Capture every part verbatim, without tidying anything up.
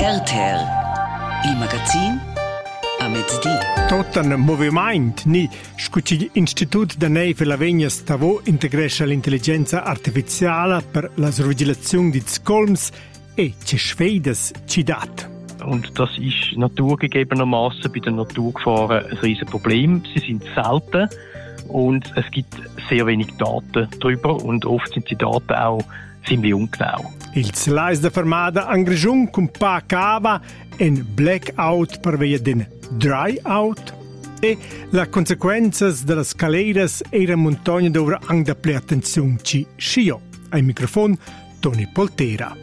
R T R, il magazin a mezzodì. Tot un movimento, ni scucci l'Istituto da Neve la Vegna stavo integresce l'intelligenza artificiale per la sorvegliazione di Scolms e ci sfeides ci dat. Und das ist naturgegebenermaßen bei den Naturgefahren ein riesen Problem. Sie sind selten und es gibt sehr wenig Daten darüber und oft sind die Daten auch ziemlich ungenau. Il Slais da Fermada a Grigiun con pa cava en blackout per via den dryout e la conseguenze delle scaleras era montagna dove ang da ple attenzione ci scio. Ai microfono Tony Poltera.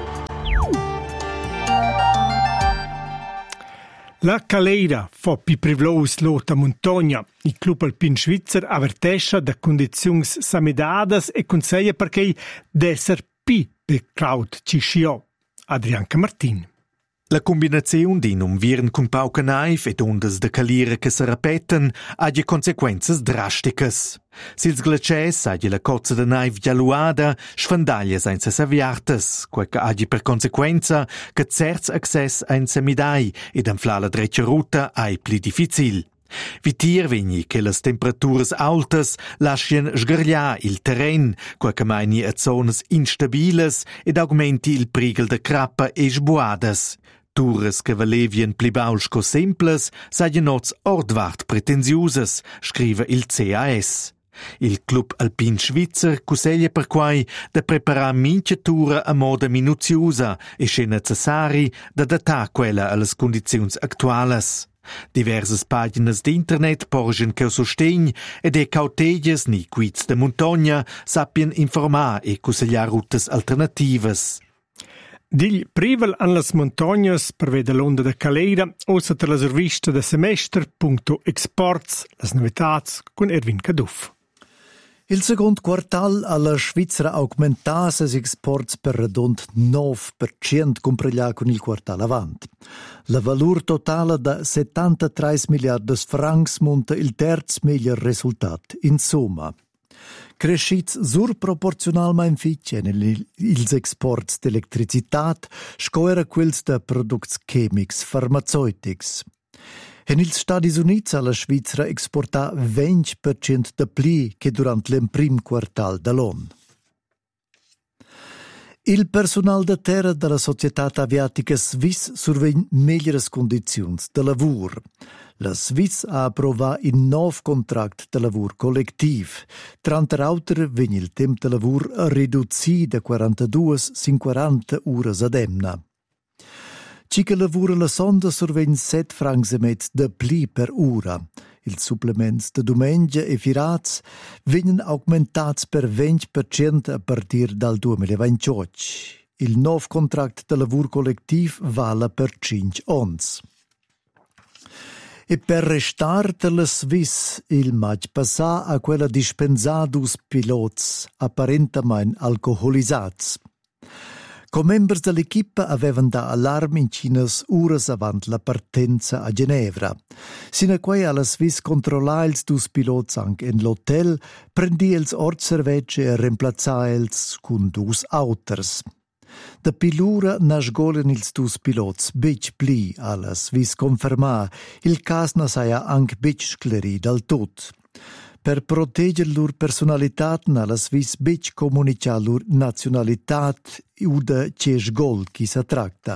La calera fa più privlous l'ota montagna. Il club alpin svizzer avvertesce da condizioni samidadas e consiglia perché d'esser più betraut ci scio. Adrianca Martin. La combinazione di un virn con pauca naiv ed ondas de calire che si repeten ha di conseguenze drastiche. Sils glaciers ha di la cozza de naiv gialluada sfandaglia senza saviartes, quel che ha di per conseguenza che certs access a un semidai ed anfla la dreccia ruta è più difficile. Vitir vegni che le temperaturas altas lascian sgargliar il terren, quel che maini a zones instabiles ed augmenti il prigel de crappa e sbuadas. Tours che valevien pli bausch co simples, saien noz ordvart pretensiusas, scrive il C A S. Il Club Alpin Svizzer cuseglia per quai da preparar mincha tura a moda minuziusa e se necessari da datar quella alle condizioni attualas. Diverses pagines d'internet porgen che sostegn ed e cautegias ni quiz de montagna sappien informar e consigliar routes alternativas. Digl privel an las montagnas per veda l'onda da Calera, ossa tra la rivista da semester punto exports, las novitats con Erwin Caduff. Il secondo quartal alla Svizzera augmenta ses exports per redond nove per cento comparellar con il quartal avant. La valur totale da settantatré miliardi francs monta il terz miglior risultat in somma. Crescits surproporzionalmein fitg en ils exports d'electricitat scoera quels da products chemics farmaceutics. En ils Stati Units alla Svizzera exporta venti per cento da pli che durant l'emprim quartal dall'on. Il personal da terra della Società Aviatica Swiss survegn meglieres condizions de lavur. La Swiss ha approvat in nov contract de lavur collectiv. Tranter auter vegn il temp de lavur riduzzi da quarantadue sin quaranta uras ad emna. Ci che lavura la sonda survegn set francs e mezz de pli per ura. Il supplements de domengia e firats vegnan augmentats per venti per cento a partir dal duemilaventotto. Il nov contract de lavur collectiv vala per cinque ons. E per restar de la Swiss il maig passà a quella dispensadus pilots apparentament alcoholisats. Com members dell'equipa avevan da allarm in cinas uras avant la partenza a Ginevra. Sina quei alla Swiss controlla ils dus pilots anche in l'hotel, prendi ils ort servece e reemplaza ils cun dus auters. Da pilura nasgolen ils dus pilots bic pli alla Swiss conferma, il cas na saia anche bic scleri dal tot. Per proteggere lur personalitat nella Swiss bic comunica lur nazionalitat uda cesgol chi sa tracta.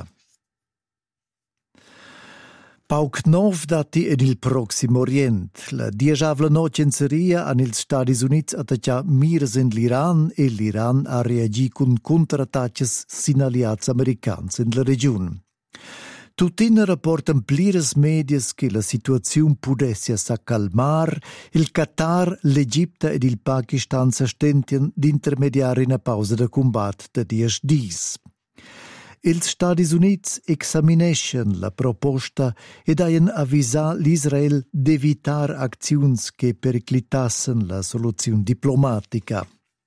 Pauc nov dati ed il Proximo Orient. La diejavla nocenzeria an ils Stati Units attaccia miras in l'Iran e l'Iran ha reagi con contrattacches sin aliats americans in la region. Tutina rapportan plires medias che la situazione pudessia s'accalmar, il Qatar, l'Egipte ed il Pakistan s'astentien d'intermediare in a pausa da combat da dies dis. Els Stati Units examinescen la proposta ed haien avvisà l'Israel d'evitar acziuns che periclitassen la soluzione diplomatica.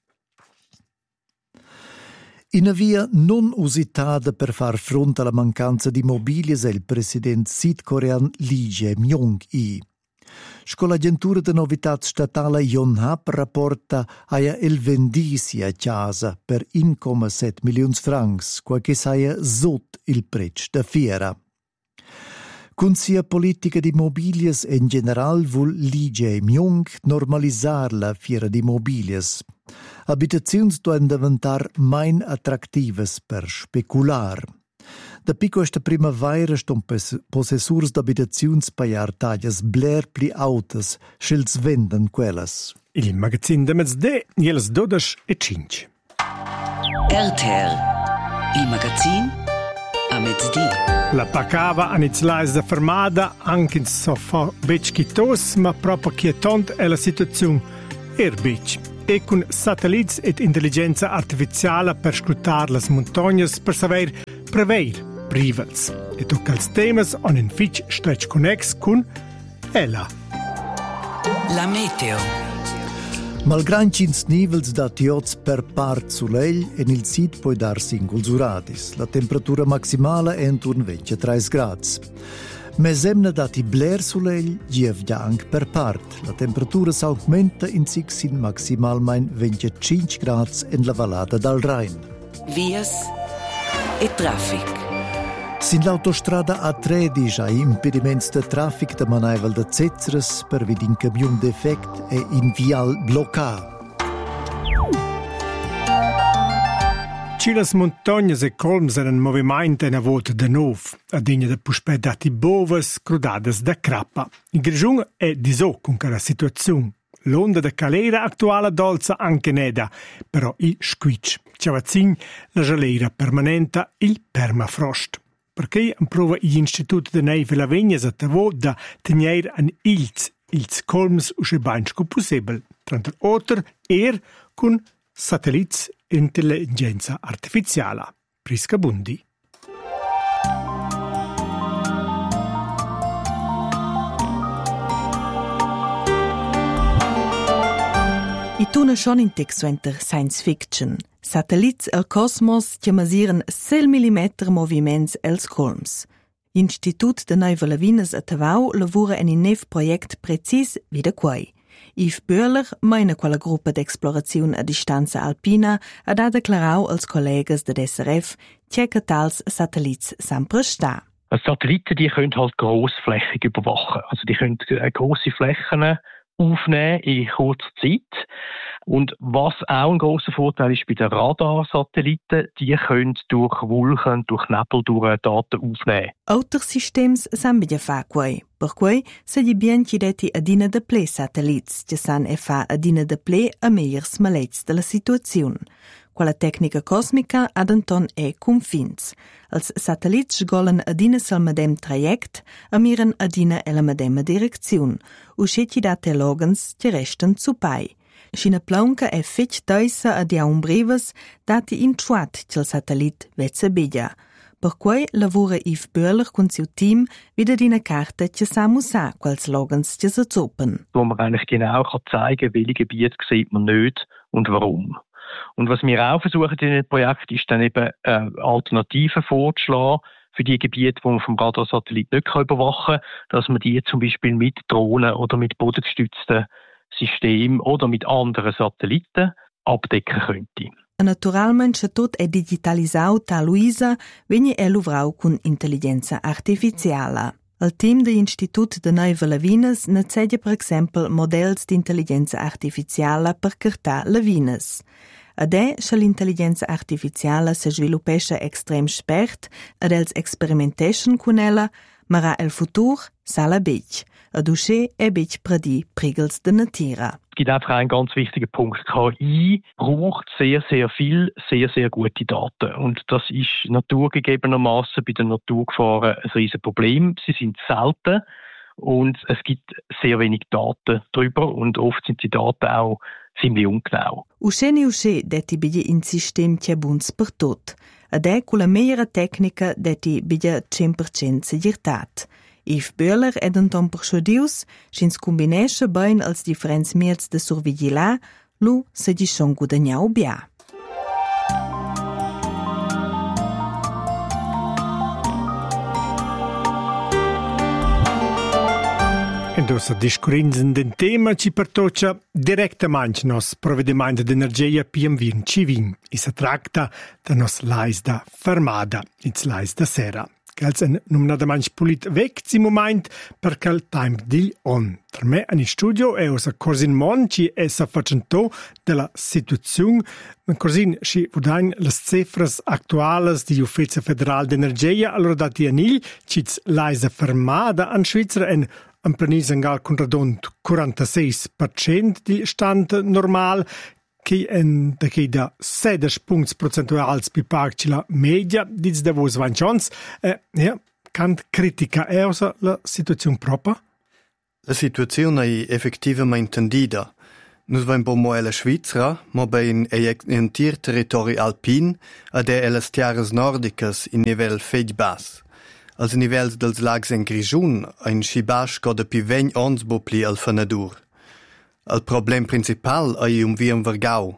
In una via non usitata per far fronte alla mancanza di mobilis è il presidente sudcoreano Lee Jae-myung. Sco l'agentura de novitats statala Yonhap rapporta aia el vendisi a casa per uno virgola sette milioni francs, quel che saia sot il prezzo da fiera. Con sia politica di mobilias in general vuol Lige Myung normalisar la fiera di mobilias. Abitazions doan diventar main attractives per specular. Da pico esta primavera ston possessurs d'abitazions paiar taglias bler pli autas, schils venden quellas. Il magazin de mezzde, jeles dodas e cinc. R T R, il magazin a mezzdi. La pacava inizialais da fermada, anche in sofa bec chitos, ma proprio quietont è la situazione erbec. E con satelliti e intelligenza artificiale per scrutar le montagne per saper prever rivals. E tocca els temas on in fitch stretch connex con Ella. La meteo. Malgrad ins nivels da tiots per part sulegl en il sit puoi dar singuls uradis. La temperatura maximale è intorno ventitré gradi. Mesemna dati bler sulegl giev anche per part. La temperatura s'augmenta in sixin maximalmein venticinque gradi in la vallata dal Rhein. Vias e traffic. Sin l'autostrada A tredici hai impediments de traffic da Manaival de Zetzres per vid in camion defect e in vial blocca. Cilas montagnas e colms eren movimento en a volta de nov, a digna de puspè dati boves crudadas da crappa. In Grigiun è diso con cara situazione. L'onda de calera attuale dolza anche neda, però i squitch. Ciavazzin la gelera permanenta il permafrost. Perché improva l'Istituto de Neive Lavegnas a Tavò da tenere an ils, ils colms usce banco possibile, tra l'altro er con satelliti e intelligenza artificiale. Prisca Bundi. I tuna schon in textuenter science fiction. Satellits al cosmos che masieren sel millimeter moviments els colms. L'Institut de Neive Lavines a Tavau lavora en un nev project precis wie de quai. Yves Böhler, meina quella gruppa d'explorazione a distanza alpina, ha da declarau als collegas de S R F che che tals satellits sempre sta. Satelliten, die können halt grossflächig überwachen. Also die können grosse Flächen aufnehmen in kurzer Zeit. Und was auch ein grosser Vorteil ist bei den Radarsatelliten, die können durch Wolken, durch Nebel, durch Daten aufnehmen. Altri systems san bia fa quai. Per quai se gli bien chiedeti adina de ple satellits, che san e fa adina de ple a meiers malets della situazione. Quella tecnica cosmica ad anton è confins. Els satellits golen adina sal medem traject, a miren adina e la medema direzione. Usceti date logans che restan zu pai. Scina plaunca è fetch teisa ad iaun breves, dati in chuat c'el satellit vezza begia. Per quei lavora Yves Böhler con suo team wieder di una carta che samu sa quals logans che se zopen. Wo man eigentlich genau kann zeigen, welche Gebiete sieht man nicht und warum. Und was wir auch versuchen in dem Projekt ist dann eben äh, Alternativen vorzuschlagen für die Gebiete, die man vom Radarsatellit nicht überwachen kann, dass man die zum Beispiel mit Drohnen oder mit bodengestützten Systemen oder mit anderen Satelliten abdecken könnte. Naturalmente tot è digitalizzato a Luisa, vegni è luvrau con intelligenza artificiale. Il team dell'Istitut de Neive Lavines ne cedia per esempio modelli di intelligenza artificiale per cartà Lavines. Ad è che l'intelligenza artificiale si sviluppesce extrem spert ed els experimentation con ella, ma il futuro sala bec. Ad usce è bec predi prigels de natira. Es gibt einfach einen ganz wichtigen Punkt. K I braucht sehr, sehr viel, sehr, sehr gute Daten. Und das ist naturgegebenermaßen bei den Naturgefahren ein riesen Problem. Sie sind selten und es gibt sehr wenig Daten darüber und oft sind die Daten auch ziemlich ungenau. Usce ne usce detti biglie in sistem che buns per tot. Ad è con la meilleure tecnica detti biglie cent per cent segirtat. Yves Böhler ed Anton Persuadius, schins combinesce bein als differents miels de survigilà, lu se di son guadagnau bia. In Dosa discurinzen den tema ci pertoccia direttamente nos provvedimento d'energia piem vin civin. E si tratta da nos lais da fermada, its lais da sera. Che è nominatamente pulit vec zi moment perché il time di on. Per me in studio è osa Corsin Mon ci è sa facento della situazione. Corsin, ci vudain le cifras attuales di Ufficio Federal d'Energia, allora dati anil, ci lais da fermada an Svizzera en un planisengal con radont quarantasei per cento di stand normal, che en da che da sedici punti percentuali pi pagci la media diz da vos vanchons eh, ja, cant critica è osa la situazione propria? La situazione è effettivamente intendida. Nus vain po mo la Svizzera, ma bei in tir territori alpin ed è las tiaras nordicas in nivel feit bas. Als nivels dels lags en Grigiun, ein schibasch coda pi vegn ons bo pli al fanadur. Il problem principal è un vien vergau.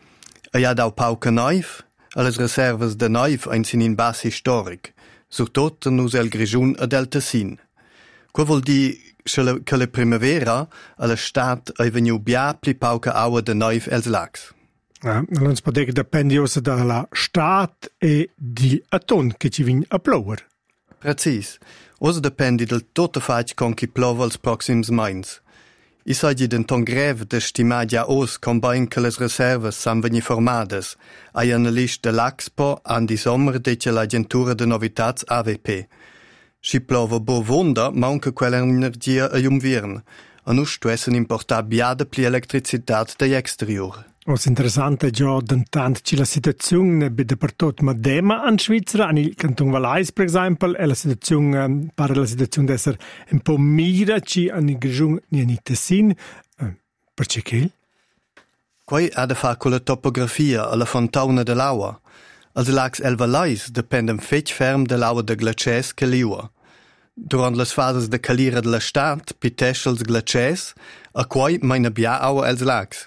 E ha dau pauca neuf, alle reservas de neuf ein sin in bas historic, surtot nus el Grigiun ed el Tessin. Qua vol di che la primavera alla stat è veniu bia pli pauca aua de neuf els lags. Ja, allora si può dire che dipende dalla stat e di aton che ci vin a plover. Precis. Osa dependi del tutto fac con chi plova als proxims mains. I saggi denton greve de stimadia os combine che les reservas san veni formades, ai analist de l'Axpo an di sommer dece l'agentura de novitats A V P. Si plova bo vonda, manca quella energia a umvirn, a nus stuessen importar biada pli electricitat de exterior. Was interessant è già d'intanto che la situazione è dappertutto medema in Svizzera, nel Canton Valais per esempio, e la situazione pare la situazione di essere un po' mira ci in Grigiun e in Tessin. Perché che? Quai ha da fare con la topografia alla fontauna dell'acqua. Als lags el Valais dependen fetch ferm dell'acqua de glaciers che liua. Durant les fases de calira de la stat, piteschels glaciers, a quai maina bia acqua els lags.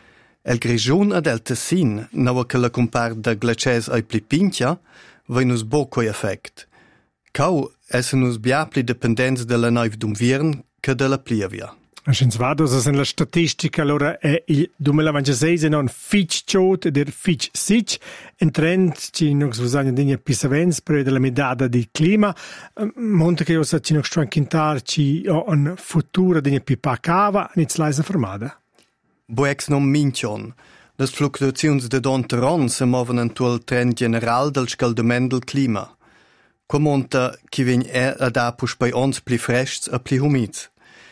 El Grigiun ed el Tessin, nova che la compar de glaciers ai pli pintia, vai nus bo quei effect. Cau essen nus bia pli dependents de la naiv d'umvirn che de la pliavia. Schins vados as in la statistica allora è il duemilaventisei non fitch chot ed er fitch sich en trend ci nox usagna digna pisavens per de la medada di clima monte che osa ci nox tranquintar ci o un futuro digna pipa cava nits leisa fermada. Boex non mincion. Les fluctuazions de donteron se moven entual trend general del scaldament del clima. Qua monta chi vegn è ad apus bei ons pli frescs a pli humids.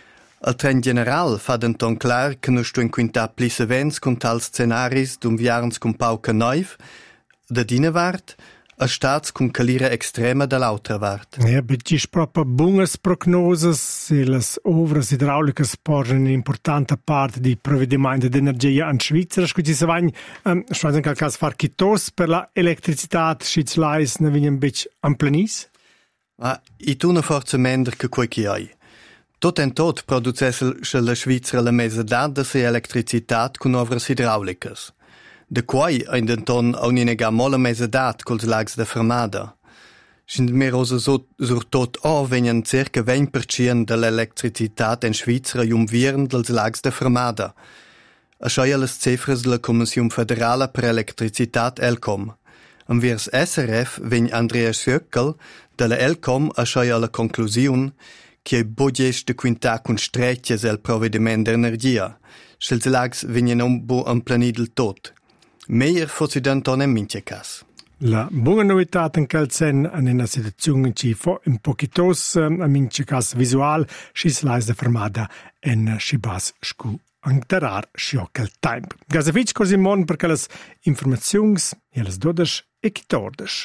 Il trend general fa denton clar che nu stu in quinta pli sevens con tal scenaris d'un viarns con pauca neuv, da dinevart, a stats con calira extrema dall'altra vart. Ja, betis proprio buonas prognoses, se las ovras idraulicas porgen un'importante parte di provvedimento d'energia in Svizzera, scusi se vain, um, schweiz in quel caso far chitos per la electricitat, schitz lais, ne vign un bec en plenis? Ma i tu ne forza mender che quei chi hai. Tot en tot producesse la Svizzera la mesedad de se electricitat con ovras idraulicas. De quai ein denton au ninega molla mesedad cols lags de fermada. Sind mer osa sur tot o vegnan circa venti per cento dell'electricitat in Svizzera umvirn dels lags de fermada. Aschoia las cifras della Commissione Federale per Electricitat ELCOM. Anvers S R F vegn Andreas Schöckel della ELCOM aschoia la conclusione che è bogesh de quinta con streccias el provvedimento d'energia. Schels lags vegnan un bo en planid del tot. Meier fossi denton en mince cas. La buona novità in quel sen è una situazione ci fa un pochitos a mince cas visual, si slais de fermada en schibas scu anterar sciocca il tempo. Gasafic così mon perché le informazioni e le dodes e chitordes.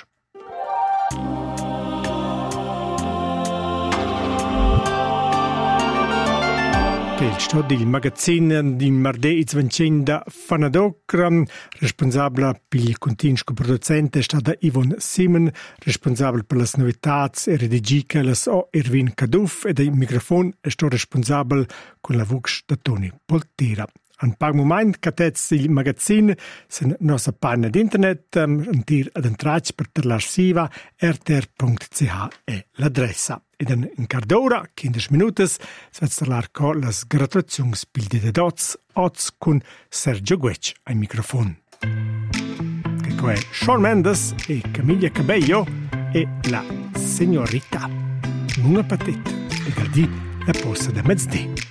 Il studio del magazzino di Mardè Izvancenda Fanadocra, responsabile per il continuo producente è stata Yvonne Simon, responsabile per le novità e redigica le o Erwin Caduff e il microfono è stato responsabile con la voce da Tony Poltera. Un par moment catets il magazin sen nostra pagina d'internet um, un tir ad entrarci per l'arsiva r t r punto c h è l'adressa. Ed in un quart d'ora, quindici minuti, si va parlare con le gratulazioni spilde de dots, oz con Sergio Guec al microfono. Che è Shawn Mendes e Camilla Cabello e la signorita. Una patetta e dal di la posta da mezz'dì.